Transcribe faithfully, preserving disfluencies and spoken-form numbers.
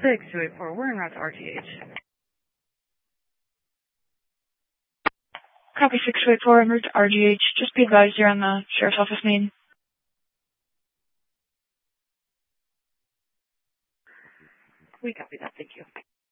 six two eight four, we're en route to R T H. Copy six two eight four, en route to R G H. Just be advised you're on the Sheriff's Office main. We copy that, thank you.